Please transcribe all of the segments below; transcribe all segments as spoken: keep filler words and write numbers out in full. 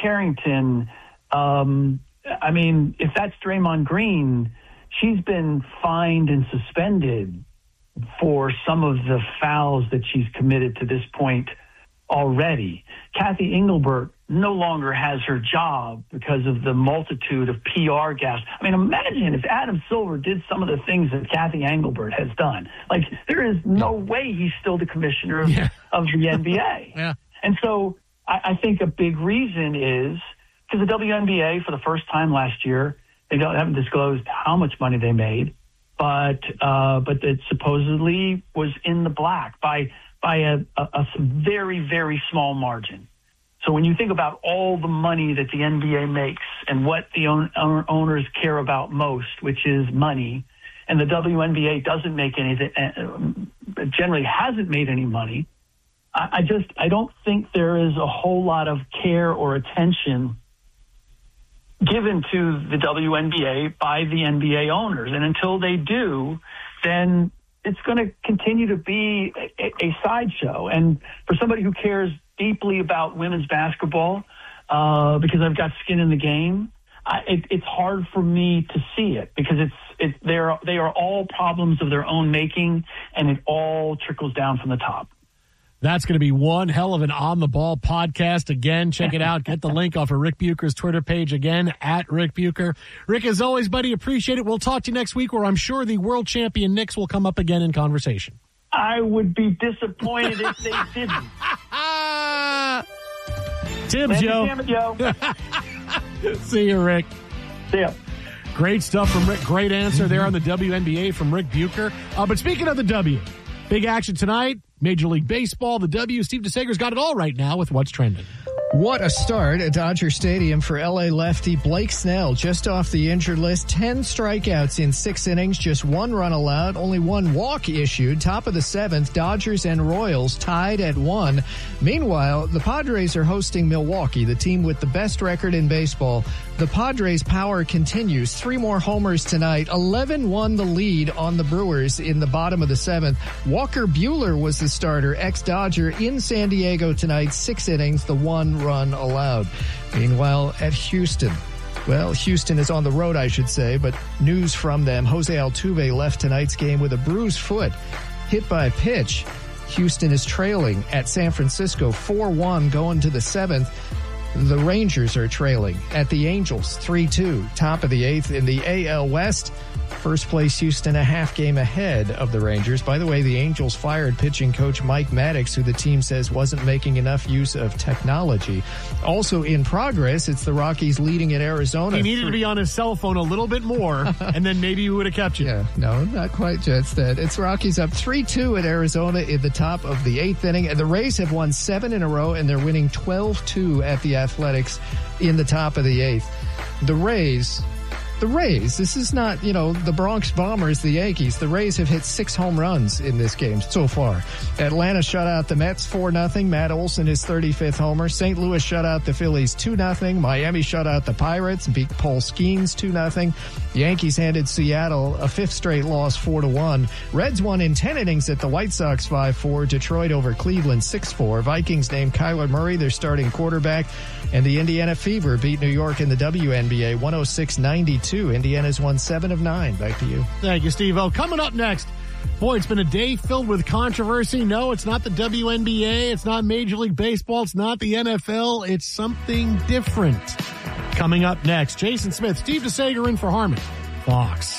Carrington, um, I mean, if that's Draymond Green, she's been fined and suspended for some of the fouls that she's committed to this point already. Kathy Engelbert no longer has her job because of the multitude of P R gaps. I mean, imagine if Adam Silver did some of the things that Kathy Engelbert has done. Like, there is no way he's still the commissioner of, yeah. of the N B A. yeah. And so I, I think a big reason is because the W N B A, for the first time last year, they don't, haven't disclosed how much money they made, but uh, but it supposedly was in the black by by a, a, a very, very small margin. So when you think about all the money that the N B A makes and what the own, owners care about most, which is money, and the W N B A doesn't make anything, uh, generally hasn't made any money, I, I just I don't think there is a whole lot of care or attention given to the W N B A by the N B A owners. And until they do, then it's going to continue to be a, a sideshow. And for somebody who cares deeply about women's basketball, uh, because I've got skin in the game, I, it, it's hard for me to see it because it's it, they're, they are all problems of their own making, and it all trickles down from the top. That's going to be one hell of an On the Ball podcast. Again, check it out. Get the link off of Rick Bucher's Twitter page again, at Rick Bucher. Rick, as always, buddy, appreciate it. We'll talk to you next week where I'm sure the world champion Knicks will come up again in conversation. I would be disappointed if they didn't. Tim, Joe. Damn it, Joe. See you, Rick. See ya. Great stuff from Rick. Great answer there on the W N B A from Rick Bucher. Uh, but speaking of the W, big action tonight. Major League Baseball, the W. Steve DeSager's got it all right now with what's trending. What a start at Dodger Stadium for L A lefty Blake Snell, just off the injured list. Ten strikeouts in six innings, just one run allowed, only one walk issued. Top of the seventh, Dodgers and Royals tied at one. Meanwhile, the Padres are hosting Milwaukee, the team with the best record in baseball. The Padres' power continues. Three more homers tonight. eleven won the lead on the Brewers in the bottom of the seventh. Walker Buehler was the starter, ex-Dodger, in San Diego tonight. Six innings, the one run allowed. Meanwhile, at Houston, well, Houston is on the road, I should say, but news from them. Jose Altuve left tonight's game with a bruised foot, hit by a pitch. Houston is trailing at San Francisco four one going to the seventh. The Rangers are trailing at the Angels three two, top of the eighth in the A L West. First place Houston a half game ahead of the Rangers. By the way, the Angels fired pitching coach Mike Maddox, who the team says wasn't making enough use of technology. Also in progress, it's the Rockies leading at Arizona. He needed to be on his cell phone a little bit more, and then maybe he would have kept you. Yeah, no, not quite just that. It's Rockies up three two at Arizona in the top of the eighth inning. And the Rays have won seven in a row, and they're winning twelve two at the Athletics in the top of the eighth. The Rays... The Rays, this is not, you know, the Bronx Bombers, the Yankees. The Rays have hit six home runs in this game so far. Atlanta shut out the Mets four nothing. Matt Olson, his thirty-fifth homer. Saint Louis shut out the Phillies two nothing. Miami shut out the Pirates and beat Paul Skeens two nothing. The Yankees handed Seattle a fifth straight loss four to one. Reds won in ten innings at the White Sox five four. Detroit over Cleveland six four. Vikings named Kyler Murray their starting quarterback. And the Indiana Fever beat New York in the W N B A one oh six ninety-two. Indiana's won seven of nine. Back to you. Thank you, Steve-O. Coming up next, boy, it's been a day filled with controversy. No, it's not the W N B A. It's not Major League Baseball. It's not the N F L. It's something different. Coming up next, Jason Smith, Steve DeSager in for Harmon. Fox.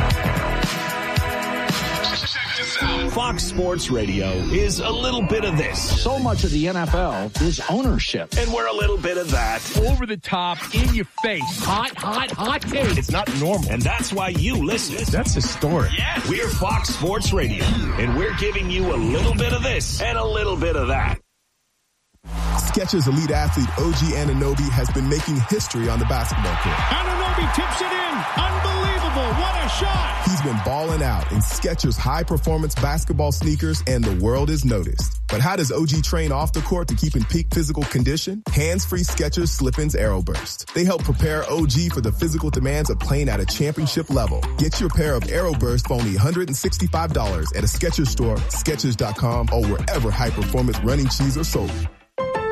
Fox Sports Radio is a little bit of this. So much of the N F L is ownership. And we're a little bit of that. Over the top, in your face. Hot, hot, hot take. It's not normal. And that's why you listen. That's historic. Yeah. We're Fox Sports Radio. And we're giving you a little bit of this and a little bit of that. Skechers elite athlete O G Anunoby has been making history on the basketball court. Anunoby tips it in. Unbelievable. What a shot. He's been balling out in Skechers high-performance basketball sneakers, and the world is noticed. But how does O G train off the court to keep in peak physical condition? Hands-free Skechers Slip-ins Aeroburst. They help prepare O G for the physical demands of playing at a championship level. Get your pair of Aeroburst for only one hundred sixty-five dollars at a Skechers store, Skechers dot com, or wherever high-performance running shoes are sold.